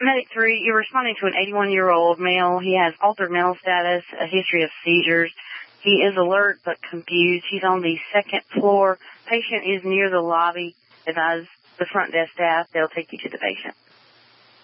Medic 3, you're responding to an 81-year-old male. He has altered mental status, a history of seizures. He is alert but confused. He's on the second floor. Patient is near the lobby. Advise the front desk staff. They'll take you to the patient.